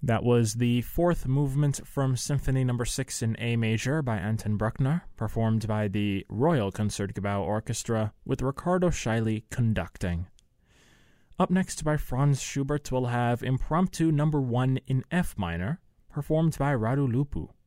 That was the fourth movement from Symphony No. 6 in A major by Anton Bruckner, performed by the Royal Concertgebouw Orchestra, with Ricardo Chailly conducting. Up next by Franz Schubert, we'll have Impromptu No. 1 in F minor, performed by Radu Lupu.